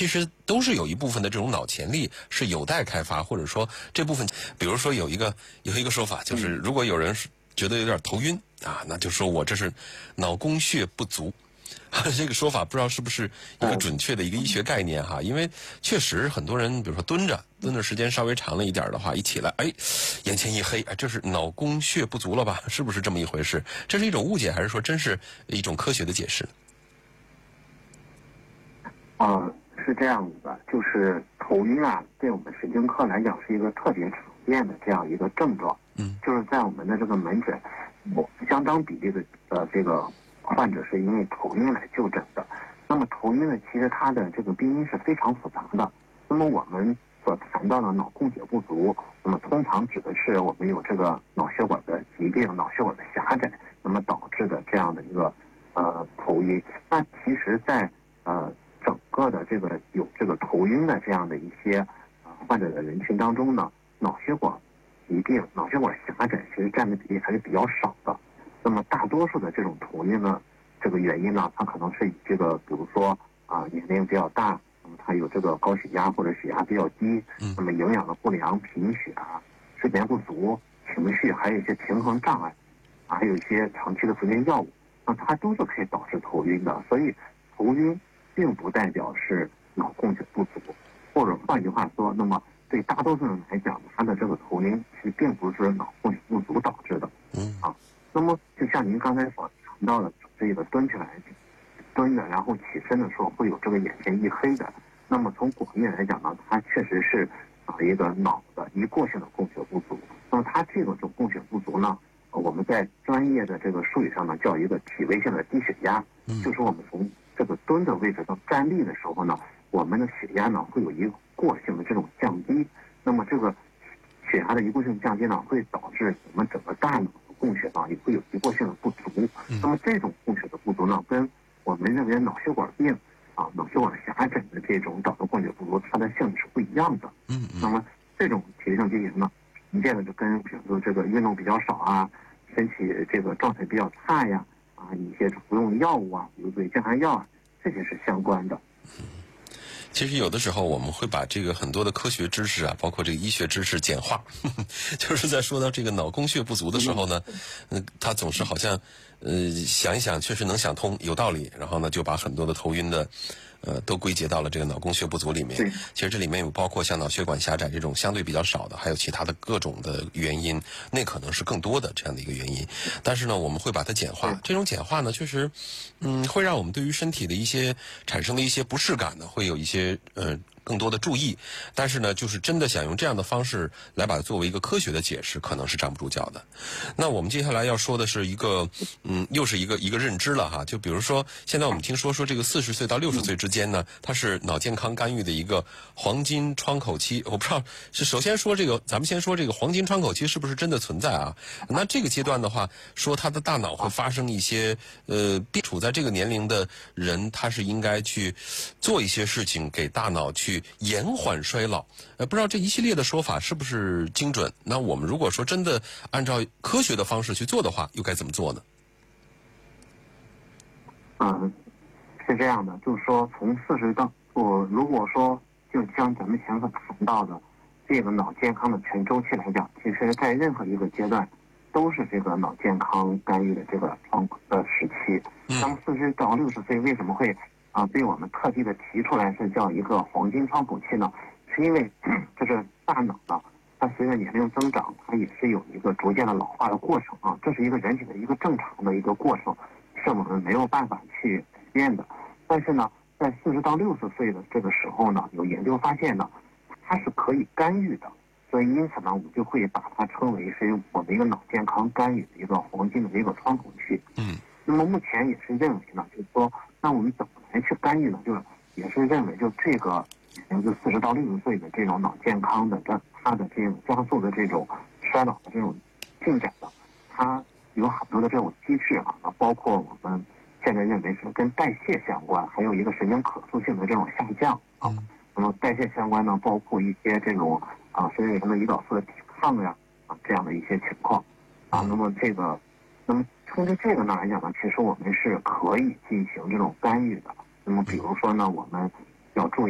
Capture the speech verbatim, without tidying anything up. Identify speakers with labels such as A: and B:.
A: 其实都是有一部分的这种脑潜力是有待开发，或者说这部分，比如说有一个有一个说法，就是如果有人觉得有点头晕啊，那就说我这是脑供血不足。这个说法不知道是不是一个准确的一个医学概念哈，因为确实很多人，比如说蹲着蹲的时间稍微长了一点的话，一起来，哎，眼前一黑，哎，这是脑供血不足了吧？是不是这么一回事？这是一种误解，还是说真是一种科学的解释？
B: 呃，是这样子的，就是头晕啊，对我们神经科来讲是一个特别常见的这样一个症状。
A: 嗯，
B: 就是在我们的这个门诊，相当比例的呃这个患者是因为头晕来就诊的。那么头晕呢，其实它的这个病因是非常复杂的。那么我们所谈到的脑供血不足，那么通常指的是我们有这个脑血管的疾病、脑血管的狭窄，那么导致的这样的一个呃头晕。那其实在呃整个的这个有这个头晕的这样的一些呃患者的人群当中呢，脑血管疾病、脑血管狭窄其实占的比例还是比较少的。那么大多数的这种头晕呢，这个原因呢，它可能是以这个，比如说啊、呃、年龄比较大，那么它有这个高血压或者血压比较低，那么营养的不良、贫血啊、睡眠不足、情绪，还有一些平衡障碍，啊，还有一些长期的服用药物，那它都是可以导致头晕的。所以头晕并不代表是脑供血不足，或者换句话说，那么对大多数人来讲，他的这个头晕其实并不是脑供血不足导致的。
A: 嗯
B: 啊，那么就像您刚才所谈到的，这个蹲起来、蹲着，然后起身的时候会有这个眼前一黑的。那么从广义来讲呢，它确实是啊一个脑的一过性的供血不足。那么它这个种供血不足呢，我们在专业的这个术语上呢叫一个体位性的低血压，就是我们从这个蹲的位置到站立的时候呢，我们的血压呢会有一个过性的这种降低。那么这个血压的一过性降低呢，会导致我们整个大脑的供血呢也会有一过性的不足。那么这种供血的不足呢，跟我们认为脑血管病啊、脑血管狭窄的这种导致供血不足，它的性质是不一样的。
A: 嗯嗯。
B: 那么这种体位性低血压呢，常见的就跟比如说这个运动比较少啊，身体这个状态比较差呀，啊，一些服用药物啊，比如说降汗药啊，这些是相关的。
A: 其实有的时候我们会把这个很多的科学知识啊，包括这个医学知识简化，呵呵就是在说到这个脑供血不足的时候呢，嗯，他总是好像呃想一想确实能想通，有道理，然后呢就把很多的头晕的呃都归结到了这个脑供血不足里面。其实这里面有包括像脑血管狭窄这种相对比较少的，还有其他的各种的原因，那可能是更多的这样的一个原因。但是呢，我们会把它简化，这种简化呢，确实嗯会让我们对于身体的一些产生的一些不适感呢，会有一些呃更多的注意，但是呢，就是真的想用这样的方式来把它作为一个科学的解释，可能是站不住脚的。那我们接下来要说的是一个，嗯，又是一个一个认知了哈。就比如说，现在我们听说说这个四十岁到六十岁之间呢，它是脑健康干预的一个黄金窗口期。我不知道是首先说这个，咱们先说这个黄金窗口期是不是真的存在啊？那这个阶段的话，说他的大脑会发生一些呃，处在这个年龄的人，他是应该去做一些事情，给大脑去延缓衰老。呃，不知道这一系列的说法是不是精准？那我们如果说真的按照科学的方式去做的话，又该怎么做呢？
B: 嗯，是这样的，就是说从四十到我如果说就像咱们前所谈到的这个脑健康的全周期来讲，其实在任何一个阶段都是这个脑健康干预的这个窗口的时期。那么四十到六十岁为什么会啊被我们特地的提出来是叫一个黄金窗口期呢？是因为这是大脑呢，它随着年龄增长，它也是有一个逐渐的老化的过程啊，这是一个人体的一个正常的一个过程，是我们没有办法去改变的。但是呢，在四十到六十岁的这个时候呢，有研究发现呢，它是可以干预的，所以因此呢，我们就会把它称为是我们一个脑健康干预的一个黄金的一个窗口期。
A: 嗯。
B: 那么目前也是认为呢，就是说，那我们怎么来去干预呢？就是也是认为，就这个，也就四十到六十岁的这种脑健康的，这它的这种加速的这种衰老的这种进展呢，它有很多的这种机制啊，包括我们现在认为是跟代谢相关，还有一个神经可塑性的这种下降啊。那么代谢相关呢，包括一些这种啊身体上的胰岛素的抵抗呀啊这样的一些情况啊。那么这个，那么通过这个呢来讲呢，其实我们是可以进行这种干预的。那么比如说呢，我们要注意。